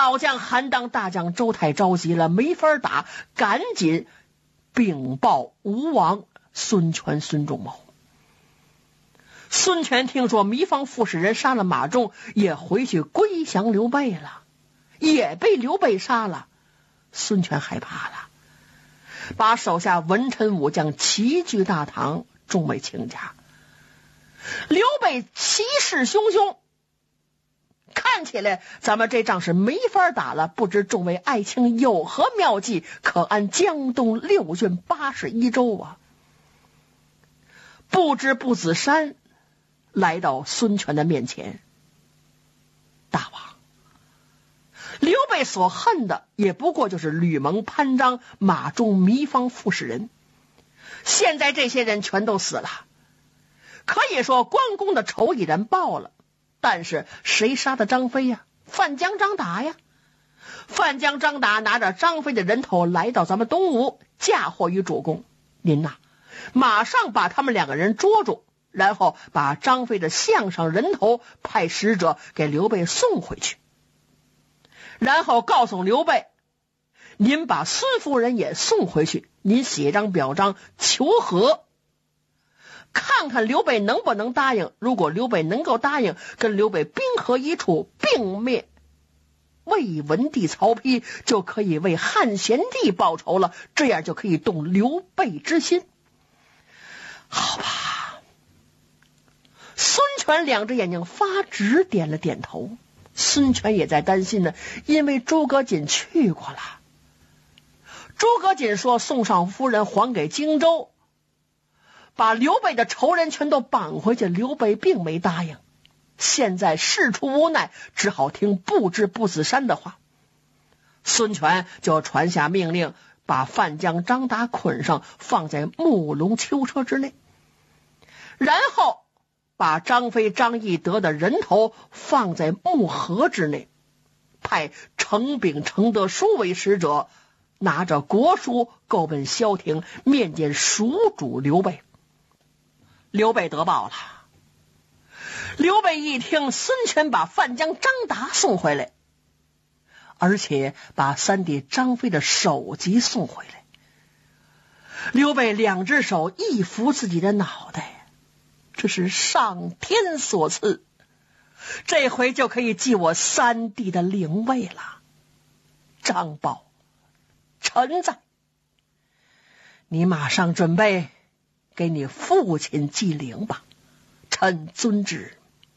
老将韩当大将周泰着急了，没法打，赶紧禀报吴王孙权孙仲谋。孙权听说糜芳副使人杀了马忠，也回去归降刘备了，也被刘备杀了。孙权害怕了，把手下文臣武将齐聚大堂，众位请假。刘备气势汹汹，看起来咱们这仗是没法打了，不知众位爱卿有何妙计，可安江东6郡81州啊？不知不子山来到孙权的面前，大王，刘备所恨的也不过就是吕蒙、潘璋、马忠、糜芳副使人，现在这些人全都死了，可以说关公的仇已然报了。但是谁杀的张飞呀？范江、张达呀。范江、张达拿着张飞的人头来到咱们东吴，嫁祸于主公。您呐，马上把他们2个人捉住，然后把张飞的项上人头派使者给刘备送回去，然后告诉刘备，您把孙夫人也送回去，您写张表彰求和，看看刘备能不能答应。如果刘备能够答应，跟刘备兵合一处，并灭魏文帝曹丕，就可以为汉献帝报仇了，这样就可以动刘备之心。好吧，孙权2只眼睛发直，点了点头。孙权也在担心呢，因为诸葛瑾去过了。诸葛瑾说送上夫人还给荆州，把刘备的仇人全都绑回去，刘备并没答应。现在事出无奈，只好听不知不子山的话。孙权就传下命令，把范江、张达捆上，放在木龙囚车之内，然后把张飞、张翼德的人头放在木盒之内，派程秉、程德叔为使者，拿着国书够奔萧亭，面见蜀主刘备。刘备得报了。刘备一听孙权把范江、张达送回来，而且把三弟张飞的首级送回来，刘备2只手一扶自己的脑袋，这是上天所赐，这回就可以继我三弟的灵位了。张宝，臣在，你马上准备给你父亲祭灵吧，臣遵旨。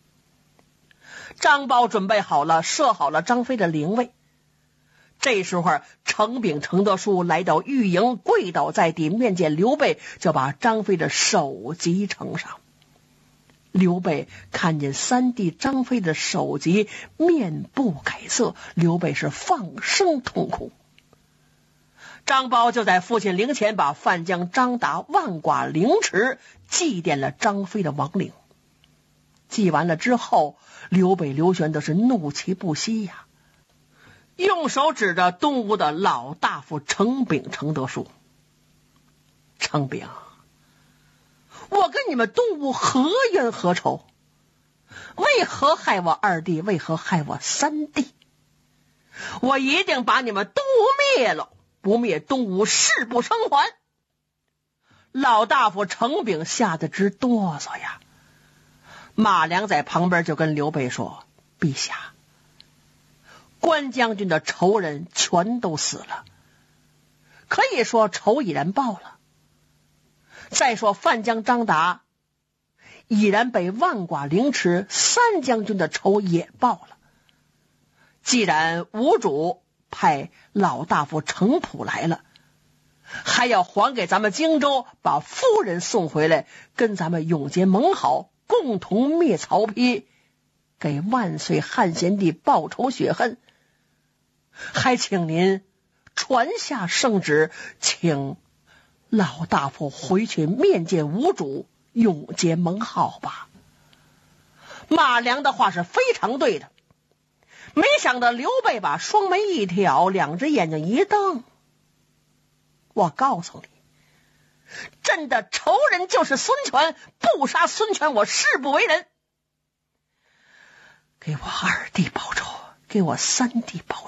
张宝准备好了，设好了张飞的灵位。这时候程秉、程德叔来到御营，跪倒在地，面见刘备，就把张飞的首级呈上。刘备看见三弟张飞的首级，面不改色，刘备是放声痛哭。张宝就在父亲灵前把范江、张达、万剐凌迟，祭奠了张飞的亡灵。祭完了之后，刘备、刘玄都是怒气不息呀，用手指着东吴的老大夫程秉、程德叔：程秉，我跟你们东吴何冤何仇？为何害我二弟？为何害我三弟？我一定把你们东吴灭了，不灭东吴誓不生还。老大夫程秉吓得直哆嗦呀。马良在旁边就跟刘备说：陛下，关将军的仇人全都死了，可以说仇已然报了。再说范江、张达已然被万剐凌迟，三将军的仇也报了。既然吴主派老大夫程普来了，还要还给咱们荆州，把夫人送回来，跟咱们永结盟好，共同灭曹丕，给万岁汉献帝报仇雪恨。还请您传下圣旨，请老大夫回去面见吴主，永结盟好吧。马良的话是非常对的。没想到刘备把双眉一挑，2只眼睛一瞪：我告诉你，朕的仇人就是孙权，不杀孙权我誓不为人。给我二弟报仇，给我三弟报